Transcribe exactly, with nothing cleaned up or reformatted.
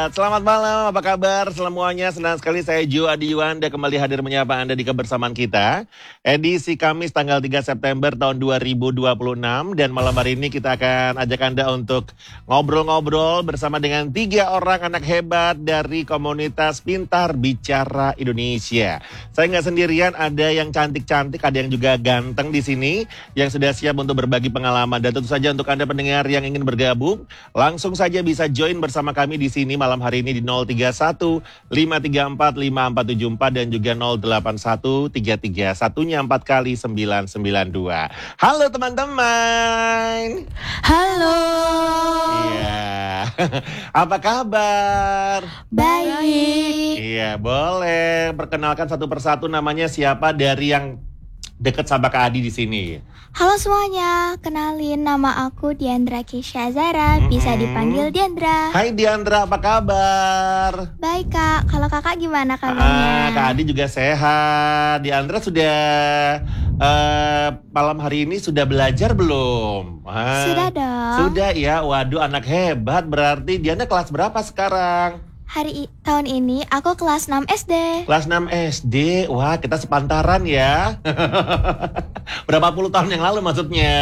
Selamat malam, apa kabar semuanya? Senang sekali saya Jo Adi Yuanda kembali hadir menyapa Anda di kebersamaan kita. Edisi Kamis tanggal tiga September tahun dua ribu dua puluh enam. Dan malam hari ini kita akan ajak Anda untuk ngobrol-ngobrol bersama dengan tiga orang anak hebat dari komunitas Pintar Bicara Indonesia. Saya nggak sendirian, ada yang cantik-cantik, ada yang juga ganteng di sini yang sudah siap untuk berbagi pengalaman. Dan tentu saja untuk Anda pendengar yang ingin bergabung, langsung saja bisa join bersama kami di sini malam hari ini di nol tiga satu lima tiga empat lima empat tujuh empat dan juga nol delapan satu tiga tiga satunya empat kali sembilan sembilan dua. Halo teman-teman. Halo. Iya. Apa kabar? Baik. Iya, boleh perkenalkan satu persatu namanya siapa dari yang dekat sama Kak Adi di sini. Halo semuanya, kenalin nama aku Diandra Keisha Zara, mm-hmm. bisa dipanggil Diandra. Hai Diandra, apa kabar? Baik Kak, kalau Kakak gimana kabarnya? Ah, Kak Adi juga sehat. Diandra sudah uh, malam hari ini sudah belajar belum? Ah, sudah dong. Sudah ya, waduh anak hebat. Berarti Diandra kelas berapa sekarang? Hari tahun ini aku kelas enam S D. Kelas enam S D, wah kita sepantaran ya. Berapa puluh tahun yang lalu maksudnya?